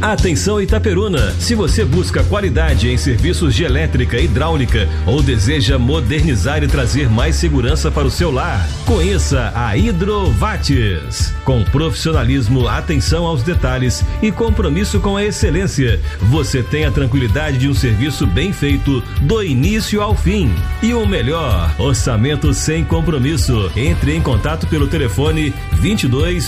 Atenção Itaperuna, se você busca qualidade em serviços de elétrica e hidráulica ou deseja modernizar e trazer mais segurança para o seu lar, conheça a Hidrovates. Com profissionalismo, atenção aos detalhes e compromisso com a excelência, você tem a tranquilidade de um serviço bem feito do início ao fim. E o melhor, orçamento sem compromisso. Entre em contato pelo telefone 22